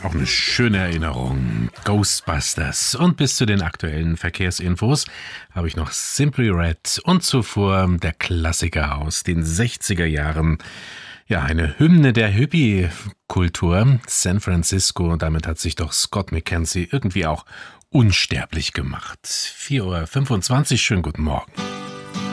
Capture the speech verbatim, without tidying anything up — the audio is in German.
Auch eine schöne Erinnerung. Ghostbusters. Und bis zu den aktuellen Verkehrsinfos habe ich noch Simply Red und zuvor der Klassiker aus den sechziger Jahren. Ja, eine Hymne der Hippie-Kultur, San Francisco. Und damit hat sich doch Scott McKenzie irgendwie auch unsterblich gemacht. vier Uhr fünfundzwanzig, schönen guten Morgen.